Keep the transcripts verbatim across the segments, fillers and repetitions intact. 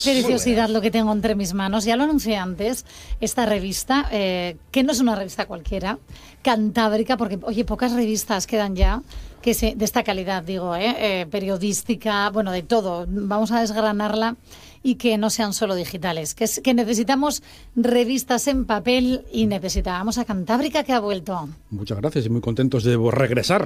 Preciosidad lo que tengo entre mis manos. Ya lo anuncié antes, esta revista, eh, que no es una revista cualquiera, Cantábrica, porque, oye, pocas revistas quedan ya que se, de esta calidad, digo, eh, eh, periodística, bueno, de todo. Vamos a desgranarla y que no sean solo digitales, que, es, que necesitamos revistas en papel y necesitábamos a Cantábrica, que ha vuelto. Muchas gracias y muy contentos de regresar.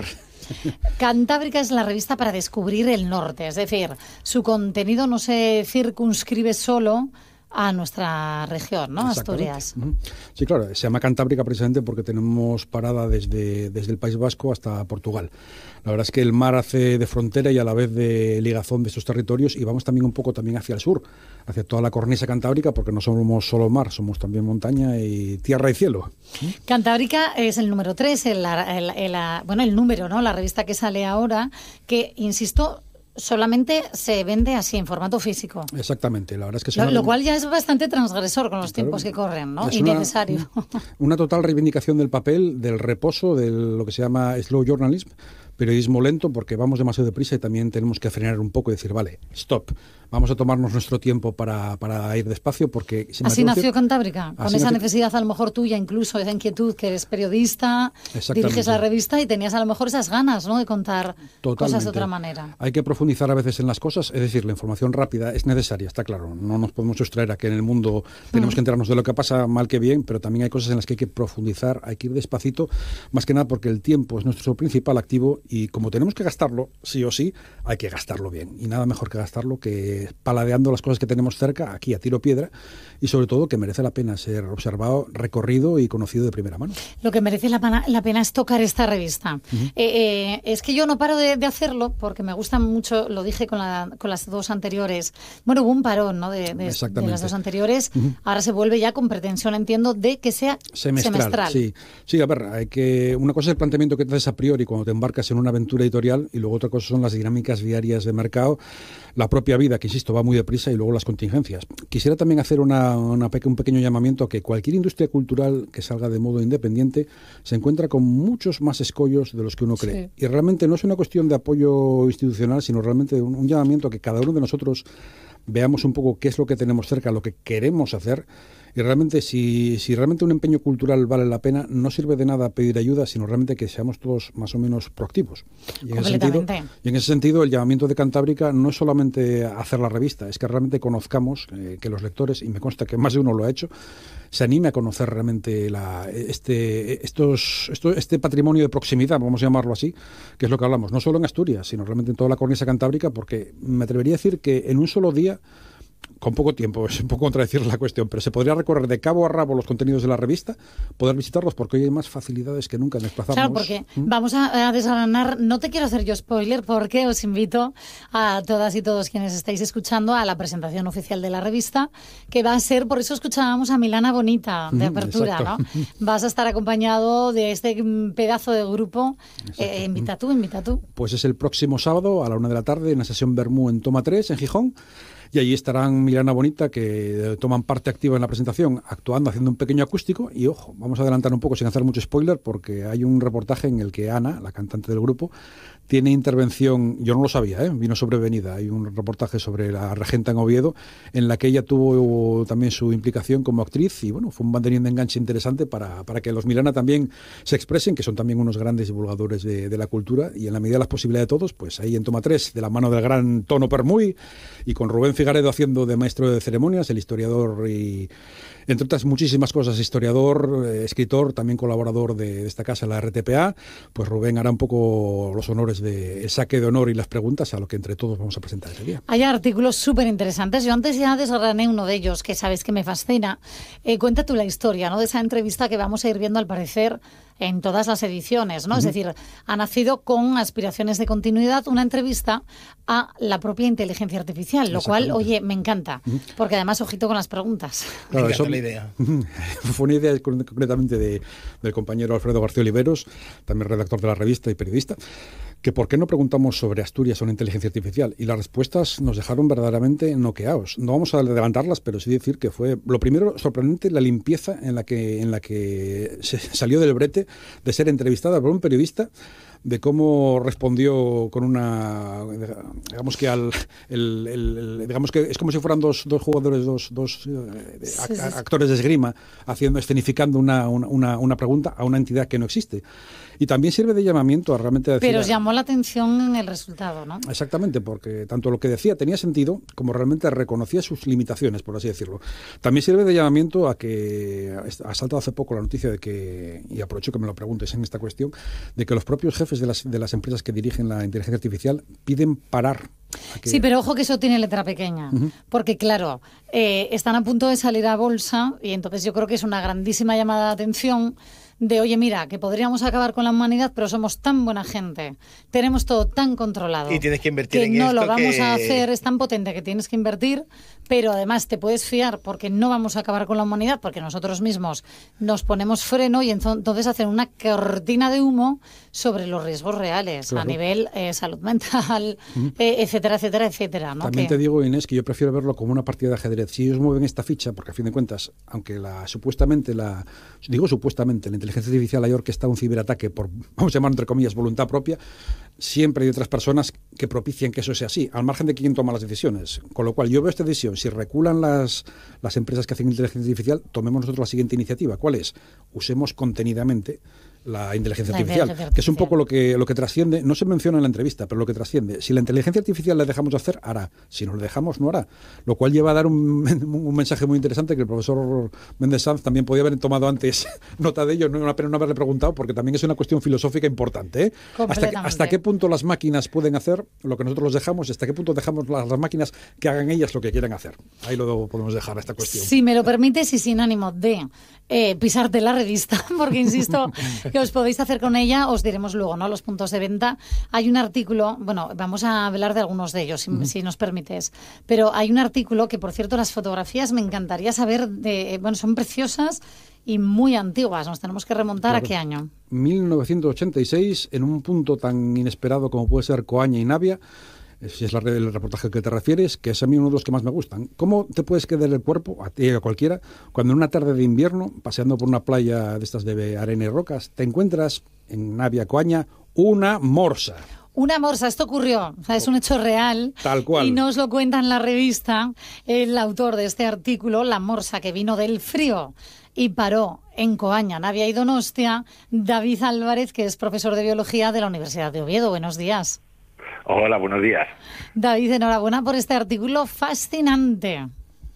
Cantábrica es la revista para descubrir el norte, es decir, su contenido no se circunscribe solo a nuestra región, ¿no? Asturias. Sí, claro, se llama Cantábrica precisamente porque tenemos parada desde, desde el País Vasco hasta Portugal. La verdad es que el mar hace de frontera y a la vez de ligazón de estos territorios, y vamos también un poco también hacia el sur, hacia toda la cornisa cantábrica, porque no somos solo mar, somos también montaña y tierra y cielo. Cantábrica es el número tres, el, el, el, el, bueno, el número, ¿no? La revista que sale ahora, que, insisto, solamente se vende así, en formato físico. Exactamente, la verdad es que... Lo, una... lo cual ya es bastante transgresor con los claro, tiempos que corren, ¿no? Y una, necesario. Una total reivindicación del papel, del reposo, de lo que se llama slow journalism, periodismo lento, porque vamos demasiado deprisa y también tenemos que frenar un poco y decir, vale, stop, vamos a tomarnos nuestro tiempo para, para ir despacio, porque... Si así nació Cantábrica, con esa nació... necesidad a lo mejor tuya, incluso esa inquietud, que eres periodista, diriges la revista y tenías a lo mejor esas ganas, ¿no?, de contar Totalmente. Cosas de otra manera. Hay que profundizar a veces en las cosas, es decir, la información rápida es necesaria, está claro, no nos podemos sustraer a que en el mundo tenemos mm. que enterarnos de lo que pasa, mal que bien, pero también hay cosas en las que hay que profundizar, hay que ir despacito, más que nada porque el tiempo es nuestro principal activo y como tenemos que gastarlo, sí o sí, hay que gastarlo bien. Y nada mejor que gastarlo que paladeando las cosas que tenemos cerca, aquí a tiro piedra, y sobre todo que merece la pena ser observado, recorrido y conocido de primera mano. Lo que merece la pena, la pena es tocar esta revista. Uh-huh. eh, eh, es que yo no paro de, de hacerlo porque me gusta mucho, lo dije con, la, con las dos anteriores. Bueno, hubo un parón, ¿no?, de, de, de las dos anteriores. Uh-huh. Ahora se vuelve ya con pretensión, entiendo, de que sea semestral. semestral. Sí. sí, a ver, hay que, una cosa es el planteamiento que te haces a priori cuando te embarcas en una aventura editorial y luego otra cosa son las dinámicas diarias de mercado, la propia vida, que insisto, va muy deprisa, y luego las contingencias. Quisiera también hacer una, una, un pequeño llamamiento a que cualquier industria cultural que salga de modo independiente se encuentra con muchos más escollos de los que uno cree. Sí. Y realmente no es una cuestión de apoyo institucional, sino realmente un, un llamamiento a que cada uno de nosotros veamos un poco qué es lo que tenemos cerca, lo que queremos hacer. Y realmente, si, si realmente un empeño cultural vale la pena, no sirve de nada pedir ayuda, sino realmente que seamos todos más o menos proactivos. Y en, ese sentido, y en ese sentido, el llamamiento de Cantábrica no es solamente hacer la revista, es que realmente conozcamos, eh, que los lectores, y me consta que más de uno lo ha hecho, se anime a conocer realmente la, este, estos, esto, este patrimonio de proximidad, vamos a llamarlo así, que es lo que hablamos, no solo en Asturias, sino realmente en toda la cornisa cantábrica, porque me atrevería a decir que en un solo día, con poco tiempo, es un poco contradecir la cuestión, pero se podría recorrer de cabo a rabo los contenidos de la revista, poder visitarlos, porque hoy hay más facilidades que nunca en desplazarnos. Claro, porque ¿Mm? vamos a, a desgranar, no te quiero hacer yo spoiler, porque os invito a todas y todos quienes estáis escuchando a la presentación oficial de la revista, que va a ser, por eso escuchábamos a Milana Bonita, de apertura, Exacto. ¿no? Vas a estar acompañado de este pedazo de grupo. Eh, invita tú, invita tú. Pues es el próximo sábado a la una de la tarde, en la sesión Bermú en Toma tres, en Gijón. Y allí estarán Milana Bonita, que toman parte activa en la presentación, actuando, haciendo un pequeño acústico. Y ojo, vamos a adelantar un poco sin hacer mucho spoiler, porque hay un reportaje en el que Ana, la cantante del grupo, tiene intervención, yo no lo sabía, ¿eh? Vino sobrevenida. Hay un reportaje sobre la regenta en Oviedo, en la que ella tuvo también su implicación como actriz, y bueno, fue un banderín de enganche interesante para, para que los Milana también se expresen, que son también unos grandes divulgadores de, de la cultura, y en la medida de las posibilidades de todos, pues ahí en Toma tres, de la mano del gran Tono Permuy, y con Rubén Figaredo haciendo de maestro de ceremonias, el historiador y, entre otras muchísimas cosas, historiador, eh, escritor, también colaborador de, de esta casa, la R T P A, pues Rubén hará un poco los honores de el saque de honor y las preguntas a lo que entre todos vamos a presentar ese día. Hay artículos súper interesantes. Yo antes ya desgrané uno de ellos, que sabes que me fascina. Eh, cuenta tú la historia, ¿no?, de esa entrevista que vamos a ir viendo, al parecer, en todas las ediciones, ¿no? Uh-huh. Es decir, ha nacido con aspiraciones de continuidad una entrevista a la propia inteligencia artificial, lo cual, oye, me encanta, uh-huh. porque además, ojito con las preguntas. Claro, eso, la idea. Fue una idea concretamente de, del compañero Alfredo García Oliveros, también redactor de la revista y periodista, que por qué no preguntamos sobre Asturias o una inteligencia artificial, y las respuestas nos dejaron verdaderamente noqueados. No vamos a adelantarlas, pero sí decir que fue, lo primero, sorprendente la limpieza en la que, en la que se salió del brete de ser entrevistada por un periodista de cómo respondió con una, digamos que al, el, el, el, digamos que es como si fueran dos, dos jugadores, dos, dos eh, sí, a, sí, sí. actores de esgrima haciendo, escenificando una, una, una pregunta a una entidad que no existe. Y también sirve de llamamiento a realmente decir... Pero os llamó la atención en el resultado, ¿no? Exactamente, porque tanto lo que decía tenía sentido como realmente reconocía sus limitaciones, por así decirlo. También sirve de llamamiento a que ha saltado hace poco la noticia de que, y aprovecho que me lo preguntes en esta cuestión, de que los propios jefes de las, de las empresas que dirigen la inteligencia artificial piden parar. Que... Sí, pero ojo que eso tiene letra pequeña, uh-huh. porque claro, eh, están a punto de salir a bolsa y entonces yo creo que es una grandísima llamada de atención de, oye, mira, que podríamos acabar con la humanidad, pero somos tan buena gente, tenemos todo tan controlado. Y tienes que invertir que en no esto lo vamos que... a hacer, es tan potente que tienes que invertir, pero además te puedes fiar porque no vamos a acabar con la humanidad, porque nosotros mismos nos ponemos freno y entonces hacen una cortina de humo sobre los riesgos reales, claro. a nivel eh, salud mental, uh-huh. eh, etcétera, etcétera, etcétera. ¿no? También que... te digo, Inés, que yo prefiero verlo como una partida de ajedrez. Si ellos mueven esta ficha, porque a fin de cuentas, aunque la supuestamente, la digo supuestamente, la inteligencia artificial haya orquestado un ciberataque por, vamos a llamar entre comillas, voluntad propia, siempre hay otras personas que propician que eso sea así, al margen de quién toma las decisiones. Con lo cual, yo veo esta decisión. Si reculan las, las empresas que hacen inteligencia artificial, tomemos nosotros la siguiente iniciativa. ¿Cuál es? Usemos contenidamente la inteligencia la artificial, inteligencia artificial, que es un poco lo que lo que trasciende, no se menciona en la entrevista, pero lo que trasciende. Si la inteligencia artificial la dejamos de hacer, hará. Si no la dejamos, no hará. Lo cual lleva a dar un, un mensaje muy interesante que el profesor Méndez Sanz también podía haber tomado antes nota de ello, no una pena no haberle preguntado, porque también es una cuestión filosófica importante. ¿eh? Hasta, que, hasta qué punto las máquinas pueden hacer lo que nosotros los dejamos, hasta qué punto dejamos las, las máquinas que hagan ellas lo que quieran hacer. Ahí lo podemos dejar, esta cuestión. Si me lo permites y sin ánimo de eh, pisarte la revista, porque insisto que os podéis hacer con ella, os diremos luego, ¿no? Los puntos de venta. Hay un artículo, bueno, vamos a hablar de algunos de ellos, si, uh-huh. si nos permites, pero hay un artículo que, por cierto, las fotografías me encantaría saber, de, bueno, son preciosas y muy antiguas, nos tenemos que remontar claro. ¿A qué año? mil novecientos ochenta y seis, en un punto tan inesperado como puede ser Coaña y Navia, si es la, el reportaje al que te refieres, que es a mí uno de los que más me gustan. ¿Cómo te puedes quedar el cuerpo, a ti y a cualquiera, cuando en una tarde de invierno, paseando por una playa de estas de arena y rocas, te encuentras en Navia, Coaña, una morsa? Una morsa, esto ocurrió, o sea, es un hecho real. Tal cual. Y nos lo cuenta en la revista el autor de este artículo, la morsa que vino del frío y paró en Coaña, Navia y Donostia, David Álvarez, que es profesor de biología de la Universidad de Oviedo. Buenos días. Hola, buenos días. David, enhorabuena por este artículo fascinante.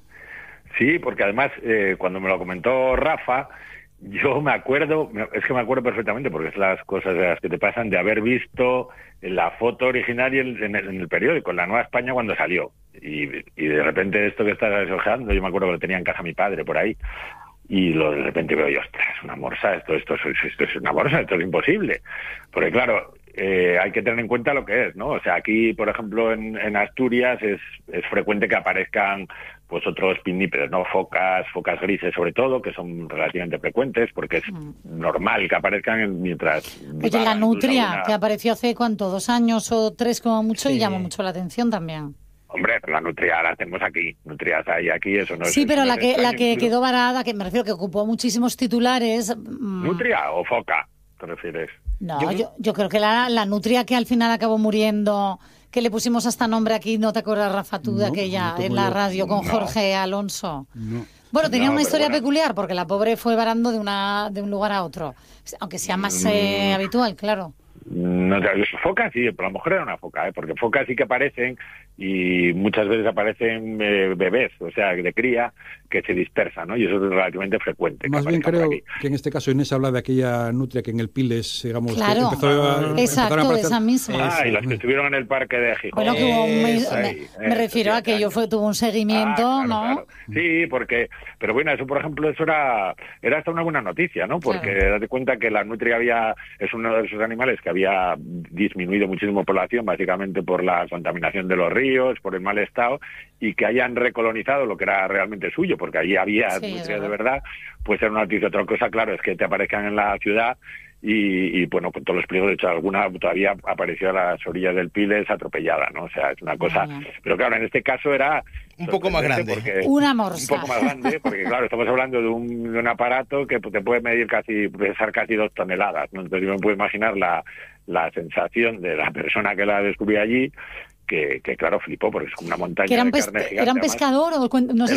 Sí, porque además, eh, cuando me lo comentó Rafa, yo me acuerdo, es que me acuerdo perfectamente, porque es las cosas de las que te pasan, de haber visto la foto originaria en el, en el periódico, en La Nueva España, cuando salió. Y, y de repente esto que estás ojeando, yo me acuerdo que lo tenía en casa mi padre, por ahí, y lo, de repente veo yo, ostras, una morsa, esto, esto, esto, esto es una morsa, esto es imposible. Porque claro, eh, hay que tener en cuenta lo que es, ¿no? O sea, aquí, por ejemplo, en, en Asturias es, es frecuente que aparezcan pues otros pinnípedos, ¿no? Focas, focas grises sobre todo, que son relativamente frecuentes, porque es mm. normal que aparezcan mientras... Oye, la nutria, alguna... que apareció hace, ¿cuánto? ¿Dos años o tres como mucho? Sí. Y llamó mucho la atención también. Hombre, la nutria la tenemos aquí, nutrias hay aquí, eso no es... Sí, pero no la es que la que incluso. quedó varada, que me refiero que ocupó muchísimos titulares... Mmm... ¿Nutria o foca, te refieres? No, yo, yo, yo creo que la, la nutria que al final acabó muriendo, que le pusimos hasta nombre aquí, ¿no te acuerdas, Rafa, tú, de no, aquella no en la yo. radio con No. Jorge Alonso? No. Bueno, tenía No, una historia bueno. peculiar, porque la pobre fue varando de una de un lugar a otro, aunque sea más eh, Mm. habitual, claro. No, foca sí, pero a lo mejor era una foca, ¿eh? Porque focas sí que aparecen y muchas veces aparecen eh, bebés, o sea, de cría, que se dispersan, ¿no? Y eso es relativamente frecuente. Más bien creo que en este caso Inés habla de aquella nutria que en el Piles, digamos, claro. que empezó a, Exacto, a aparecer... esa misma. Ah, y las que estuvieron en el parque de Gijón. Bueno, que hubo un, me, Eso, me, ahí, me eso, refiero sí, a que yo fue, tuvo un seguimiento, Ah, claro, ¿no? claro. Sí, porque, pero bueno, eso por ejemplo, eso era, era hasta una buena noticia, ¿no? Porque Claro. date cuenta que la nutria había, es uno de esos animales que había disminuido muchísimo población, básicamente por la contaminación de los ríos ríos, por el mal estado, y que hayan recolonizado lo que era realmente suyo, porque allí había Sí, nutria de verdad, puede ser una noticia. Otra cosa, claro, es que te aparezcan en la ciudad y, y bueno, con todos los pliegos, de hecho, alguna todavía apareció a las orillas del Piles atropellada, ¿no? O sea, es una cosa... Vaya. Pero claro, en este caso era... Un poco más grande. porque- Una un morsa. poco más grande, porque claro, estamos hablando de un, de un aparato que te puede medir casi, pesar casi dos toneladas, ¿no? Entonces yo me puedo imaginar la, la sensación de la persona que la descubrió allí, que, que claro, flipó, porque es como una montaña ¿Que era un, de pes- carne gigante. era un además. pescador o cuen- no sé Era